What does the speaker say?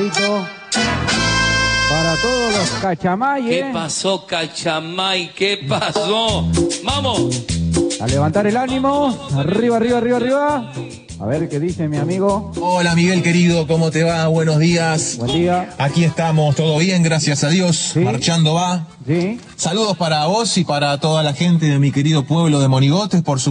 Para todos los cachamayes. ¿Qué pasó, Cachamay? ¿Qué pasó? ¡Vamos! A levantar el ánimo. Arriba, arriba, arriba, arriba. A ver qué dice mi amigo. Hola Miguel querido, ¿cómo te va? Buenos días. Buen día. Aquí estamos, todo bien, gracias a Dios. Sí. Marchando va. Sí. Saludos para vos y para toda la gente de mi querido pueblo de Monigotes, por su